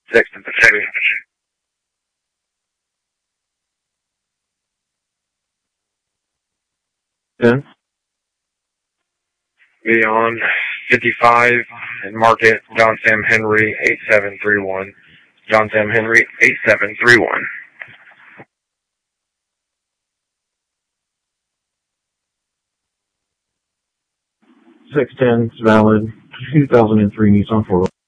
6 and 3. Ten. Beyond 55 and market John Sam Henry 8731. John Sam Henry 8731. 610 is valid. 2003 Nissan 4.